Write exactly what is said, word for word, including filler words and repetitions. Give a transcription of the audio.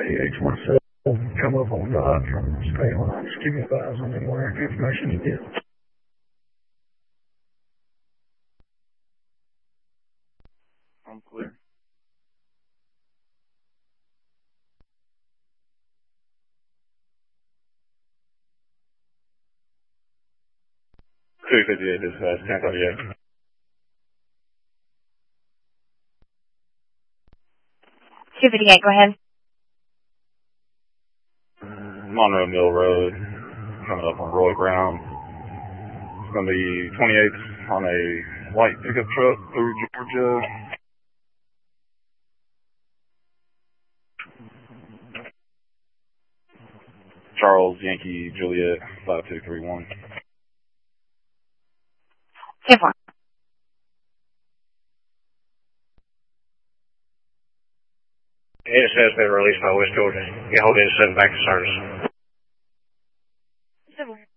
H one seven come up on God from state line. Just keep your eyes on anywhere information you get. I'm clear. two fifty-eight dispatch, ten thirty-eight. two fifty-eight, go ahead. Monroe Mill Road, coming up on Roy Brown. It's going to be twenty-eight on a white pickup truck through Georgia. Charles Yankee Juliet five two three one. ten four. It has been released by West Georgia. You hold in send back to service. seven.